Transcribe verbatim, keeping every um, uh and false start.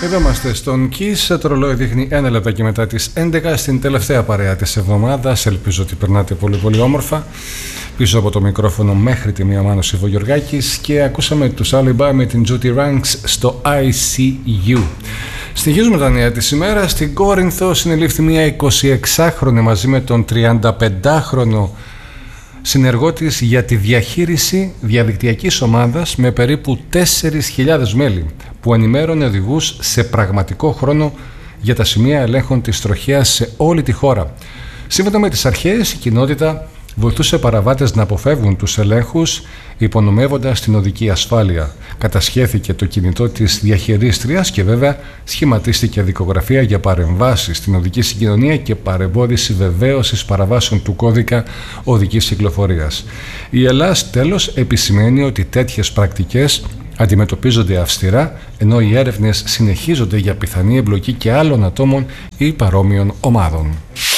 Εδώ είμαστε στον Kiss, το ρολόι δείχνει ένα λεπτάκι μετά τις έντεκα στην τελευταία παρέα της εβδομάδας. Ελπίζω ότι περνάτε πολύ πολύ όμορφα. Πίσω από το μικρόφωνο μέχρι τη μία Μάνος Ιβογιοργάκης και ακούσαμε τους Alibi με την Judy Ranks στο άι σι γιου. Συνεχίζουμε τα νέα της ημέρας. Στην Κόρινθο συνελήφθη μια εικοσιεξάχρονη μαζί με τον τριανταπεντάχρονο συνεργό της για τη διαχείριση διαδικτυακής ομάδας με περίπου τέσσερις χιλιάδες μέλη που ενημέρωνε οδηγούς σε πραγματικό χρόνο για τα σημεία ελέγχων της τροχέας σε όλη τη χώρα. Σύμφωνα με τις αρχές, η κοινότητα βοηθούσε παραβάτες να αποφεύγουν τους ελέγχους υπονομεύοντας την οδική ασφάλεια. Κατασχέθηκε το κινητό της διαχειρίστριας και βέβαια σχηματίστηκε δικογραφία για παρεμβάσεις στην οδική συγκοινωνία και παρεμπόδιση βεβαίωσης παραβάσεων του κώδικα οδικής κυκλοφορίας. Η ΕΛΑΣ τέλος επισημαίνει ότι τέτοιες πρακτικές αντιμετωπίζονται αυστηρά, ενώ οι έρευνες συνεχίζονται για πιθανή εμπλοκή και άλλων ατόμων ή παρόμοιων ομάδων.